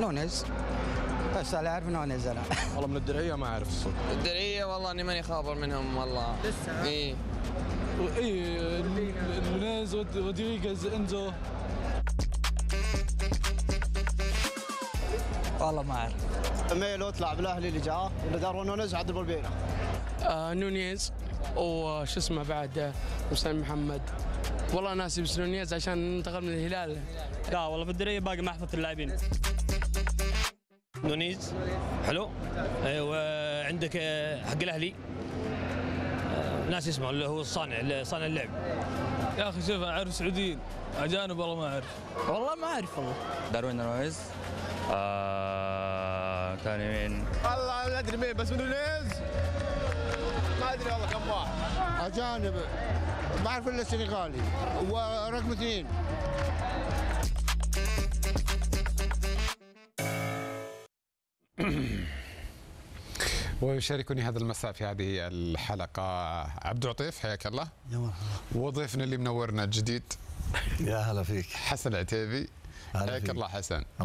نونيز، بس اللي اعرف نونيز انا. والله من الدرعيه ما اعرف الصوت. الدرعيه والله اني ماني خابر منهم والله. لسه. اي نونيز رودريغيز انزو. والله ما اعرف. ميلو طلع بالاهلي اللي جاء، اللي دارون نونيز عبد البلبيره. نونيز وش اسمه بعد مسلم محمد. والله ناسي بس نونيز عشان انتقل من الهلال. لا والله في الدريه باقي ما حفظت اللاعبين. نونيز حلو. وعندك حق الاهلي ناس اسمه اللي هو صانع اللعب. يا اخي شوف اعرف سعوديين، اجانب والله ما اعرف. والله ما اعرف والله. داروين نونيز. ثاني مين؟ والله ما ادري مين بس نونيز ما ادري والله كم واحد. اجانب ما اعرف الا السنغالي ورقم 2. ويشاركني هذا المساء في هذه الحلقة عبد عطيف، حياك الله. يا مرحبا. وضيفنا اللي منورنا الجديد يا هلا فيك حسن عتيبي. حياك الله حسن.